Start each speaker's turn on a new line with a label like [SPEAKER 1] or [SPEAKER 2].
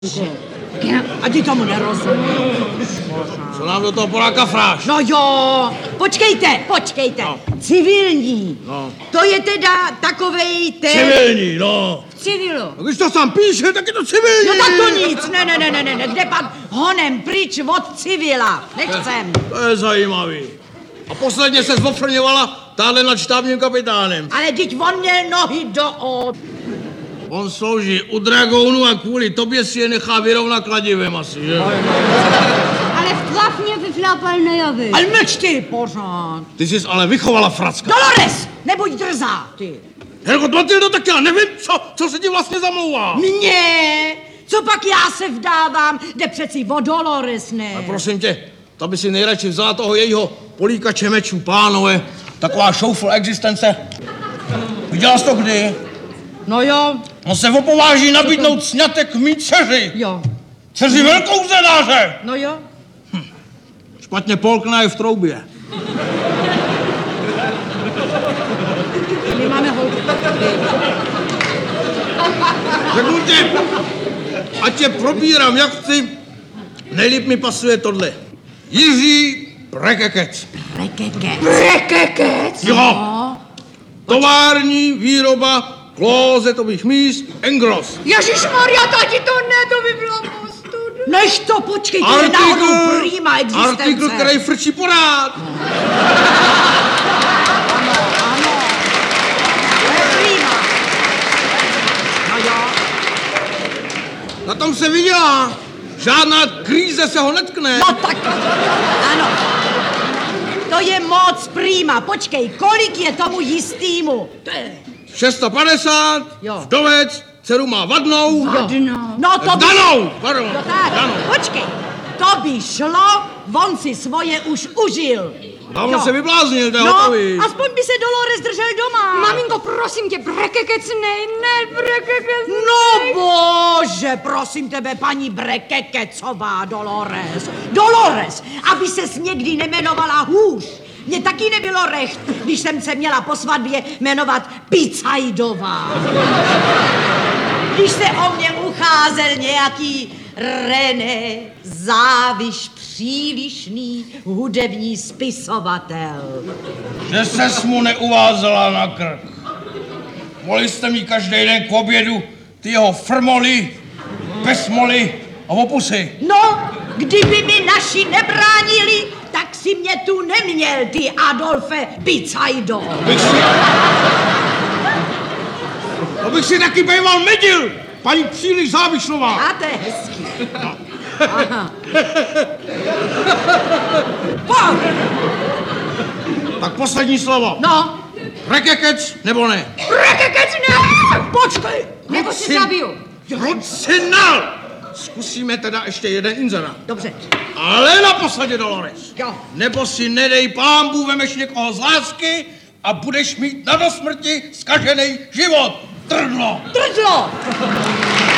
[SPEAKER 1] A ty tomu nerozumíš.
[SPEAKER 2] Co nám do toho Poláka fráš?
[SPEAKER 1] No jo, počkejte.
[SPEAKER 2] No.
[SPEAKER 1] Civilní.
[SPEAKER 2] No.
[SPEAKER 1] To je teda takovej
[SPEAKER 2] Civilní, no.
[SPEAKER 1] Civilu.
[SPEAKER 2] A když to sám píše, tak je to civilní.
[SPEAKER 1] No tak to nic, ne, kde pak honem pryč od civila, nechcem.
[SPEAKER 2] To je zajímavý. A posledně se zvopřeněvala táhle nad štábním kapitánem.
[SPEAKER 1] Ale teď on měl nohy do od.
[SPEAKER 2] On slouží u dragounu a kvůli tobě si je nechá vyrovnat kladivem asi, že?
[SPEAKER 3] Ale vtlapně vyflápal nejaví.
[SPEAKER 1] Ale mlč ty pořád.
[SPEAKER 2] Ty jsi ale vychovala fracka.
[SPEAKER 1] Dolores, nebuď drzá, ty.
[SPEAKER 2] Helko, Matildo, tak já nevím, co se ti vlastně zamlouvá.
[SPEAKER 1] Mně? Co pak já se vdávám? Jde přeci o Dolores, ne?
[SPEAKER 2] A prosím tě, ta by si nejradši vzala toho jejího políkače mečů, pánové. Taková šoufl existence. Viděla jsi to kdy?
[SPEAKER 1] No jo.
[SPEAKER 2] On se opováží nabídnout sňatek mý dceři.
[SPEAKER 1] Jo.
[SPEAKER 2] Dceři velkou zenáře.
[SPEAKER 1] No jo.
[SPEAKER 2] Špatně polkna je v troubě.
[SPEAKER 1] My máme holku.
[SPEAKER 2] Řeknu ti, ať tě probírám, jak chci, nejlíp mi pasuje tohle. Jiří Brekekec.
[SPEAKER 1] Brekekec?
[SPEAKER 2] Jo.
[SPEAKER 1] No.
[SPEAKER 2] Tovární výroba klozetových míst Engros.
[SPEAKER 3] Ježišmarja, tati, to ne, to by bylo ostuda.
[SPEAKER 1] Než to počkej, to je náhodou prýma existence.
[SPEAKER 2] Artikl, který frčí porád.
[SPEAKER 1] Ano. To je prýma. No jo.
[SPEAKER 2] Na tom se vydělá. Žádná kríze se ho netkne.
[SPEAKER 1] No tak, ano. To je moc prýma. Počkej, kolik je tomu jistýmu? To je...
[SPEAKER 2] 650,
[SPEAKER 1] Jo.
[SPEAKER 2] vdovec, dceru má vadnou.
[SPEAKER 1] No to by...
[SPEAKER 2] Danou, pardon.
[SPEAKER 1] No tak,
[SPEAKER 2] Danou.
[SPEAKER 1] počkej. To by šlo, on si svoje už užil.
[SPEAKER 2] Dávno
[SPEAKER 1] Jo.
[SPEAKER 2] se vybláznil, to je
[SPEAKER 1] No,
[SPEAKER 2] hotový.
[SPEAKER 1] aspoň by se Dolores držel doma.
[SPEAKER 3] Maminko, prosím tě, Brekekec, ne, Brekekec.
[SPEAKER 1] No bože, prosím tebe, paní Brekekecová, Dolores, aby ses někdy nemenovala hůř. Mně taky nebylo recht, když jsem se měla po svatbě jmenovat Picajdová. Když se o mě ucházel nějaký René Záviš, přílišný hudební spisovatel.
[SPEAKER 2] Že ses mu neuvázela na krk. Mohli jste mi každý den k obědu ty jeho frmoly, besmoly a opusy.
[SPEAKER 1] No, kdyby mi naši nebránili, tak si mě tu neměl, ty Adolfe Picajdo.
[SPEAKER 2] Abych si taky bejval medil, paní příliš Závišlová.
[SPEAKER 1] A to je hezký. Aha. Pojď.
[SPEAKER 2] Tak poslední slovo.
[SPEAKER 1] No,
[SPEAKER 2] Brekekec nebo ne?
[SPEAKER 1] Brekekec ne! Počkej!
[SPEAKER 3] Nebo se zabiju.
[SPEAKER 2] Rucinal! Zkusíme teda ještě jeden inzerát.
[SPEAKER 1] Dobře.
[SPEAKER 2] Ale naposledy, Dolores.
[SPEAKER 1] Jo.
[SPEAKER 2] Nebo si nedej pámbu, vemeš někoho z lásky a budeš mít na dosmrti zkažený život. Trdlo!
[SPEAKER 1] Trdlo!